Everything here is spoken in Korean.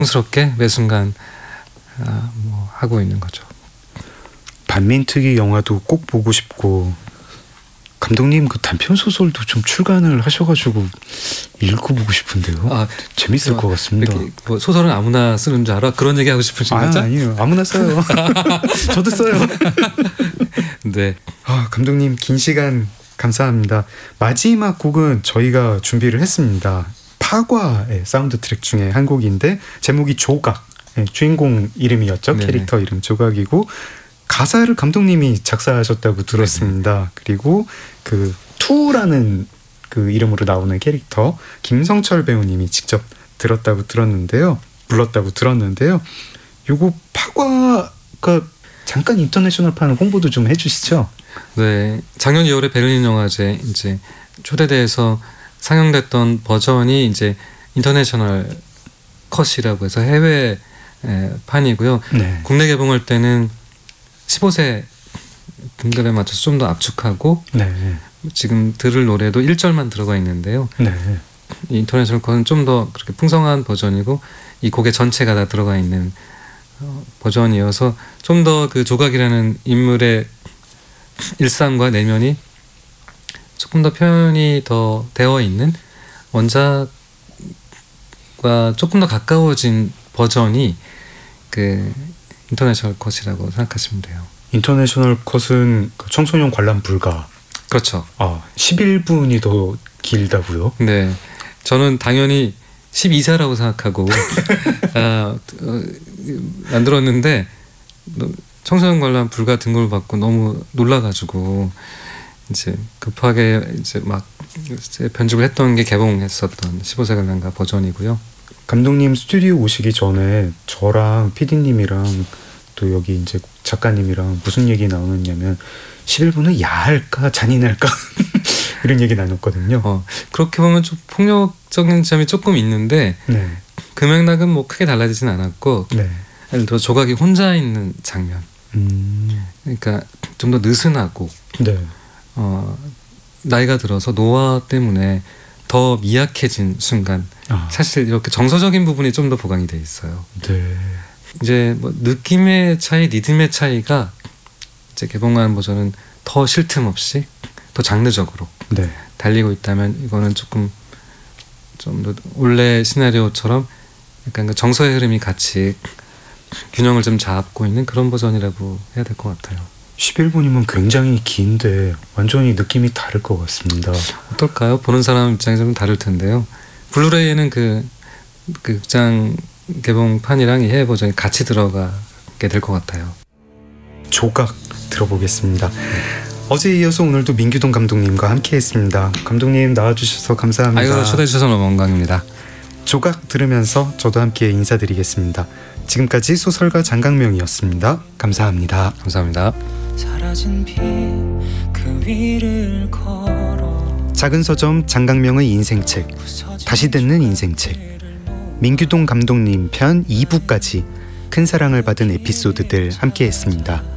스럽게 매 순간 뭐 하고 있는 거죠. 반민특위 영화도 꼭 보고 싶고 감독님 그 단편 소설도 좀 출간을 하셔가지고 읽어보고 싶은데요. 재밌을 것 같습니다. 뭐 소설은 아무나 쓰는 줄 알아? 그런 얘기 하고 싶으신 거죠? 아니요, 아무나 써요. 저도 써요. 네. 감독님 긴 시간 감사합니다. 마지막 곡은 저희가 준비를 했습니다. 파과의 사운드 트랙 중에 한 곡인데 제목이 조각, 주인공 이름이었죠. 네네. 캐릭터 이름 조각이고 가사를 감독님이 작사하셨다고 들었습니다. 네네. 그리고 그 투라는 그 이름으로 나오는 캐릭터 김성철 배우님이 직접 불렀다고 들었는데요. 요거 파과가 잠깐 인터내셔널판 홍보도 좀 해주시죠. 네, 작년 2월에 베를린 영화제 이제 초대대에서 상영됐던 버전이 이제 인터내셔널 컷이라고 해서 해외 판이고요. 네. 국내 개봉할 때는 15세 등급에 맞춰서 좀 더 압축하고 네. 지금 들을 노래도 1절만 들어가 있는데요. 네. 이 인터내셔널 컷은 좀 더 그렇게 풍성한 버전이고 이 곡의 전체가 다 들어가 있는 버전이어서 좀 더 그 조각이라는 인물의 일상과 내면이 조금 더 표현이 더 되어 있는 원작과 조금 더 가까워진 버전이 그 인터내셔널 컷이라고 생각하시면 돼요. 인터내셔널 컷은 청소년 관람 불가. 그렇죠. 11분이 더 길다고요? 네, 저는 당연히 12사라고 생각하고 만들었는데 청소년 관람 불가 등급을 받고 너무 놀라가지고 이제 급하게 이제 막 편집을 했던 게 개봉했었던 15세 관람가 버전이고요. 감독님 스튜디오 오시기 전에 저랑 PD님이랑 또 여기 이제 작가님이랑 무슨 얘기 나누냐면 11분은 야할까 잔인할까 이런 얘기 나눴거든요. 그렇게 보면 좀 폭력적인 점이 조금 있는데 네. 그 맥락은 뭐 크게 달라지진 않았고 네. 예를 들어 조각이 혼자 있는 장면 그러니까 좀 더 느슨하고 네. 나이가 들어서 노화 때문에 더 미약해진 순간 사실 이렇게 정서적인 부분이 좀 더 보강이 돼 있어요. 네. 이제 뭐 느낌의 차이, 리듬의 차이가 이제 개봉한 버전은 더 쉴 틈 없이 더 장르적으로 네. 달리고 있다면 이거는 조금 좀 더 원래 시나리오처럼 약간 그 정서의 흐름이 같이 균형을 좀 잡고 있는 그런 버전이라고 해야 될 것 같아요. 11분이면 굉장히 긴데 완전히 느낌이 다를 것 같습니다. 어떨까요? 보는 사람 입장에서 좀 다를 텐데요. 블루레이에는 그 극장 개봉판이랑 이 해외 버전이 같이 들어가게 될 것 같아요. 조각 들어보겠습니다. 어제에 이어서 오늘도 민규동 감독님과 함께했습니다. 감독님 나와주셔서 감사합니다. 아이고, 초대해 주셔서 너무 영광입니다. 조각 들으면서 저도 함께 인사드리겠습니다. 지금까지 소설가 장강명이었습니다. 감사합니다. 감사합니다. 사라진 빛 그 위를 걸어 작은 서점 장강명의 인생책, 다시 듣는 인생책, 민규동 감독님 편 2부까지 큰 사랑을 받은 에피소드들 함께했습니다.